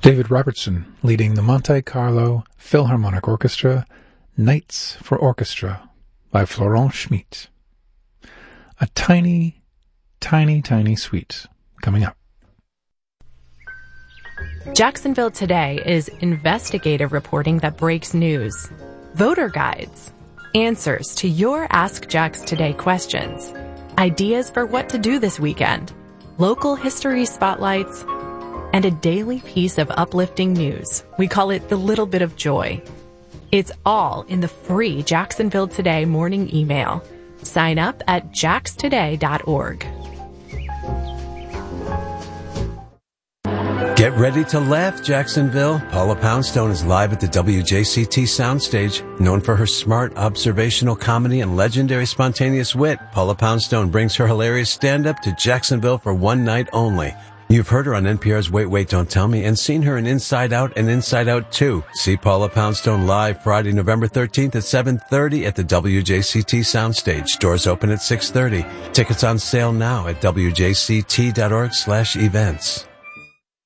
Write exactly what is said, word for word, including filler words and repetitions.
David Robertson leading the Monte Carlo Philharmonic Orchestra, Nights for Orchestra by Florent Schmidt. A tiny, tiny, tiny suite coming up. Jacksonville Today is investigative reporting that breaks news, voter guides, answers to your Ask Jax Today questions, ideas for what to do this weekend, local history spotlights, and a daily piece of uplifting news. We call it the little bit of joy. It's all in the free Jacksonville Today morning email. Sign up at jax today dot org. Get ready to laugh, Jacksonville. Paula Poundstone is live at the W J C T Soundstage. Known for her smart, observational comedy and legendary spontaneous wit, Paula Poundstone brings her hilarious stand-up to Jacksonville for one night only. You've heard her on N P R's Wait, Wait, Don't Tell Me and seen her in Inside Out and Inside Out two. See Paula Poundstone live Friday, November thirteenth at seven thirty at the W J C T Soundstage. Doors open at six thirty. Tickets on sale now at W J C T dot org slash events.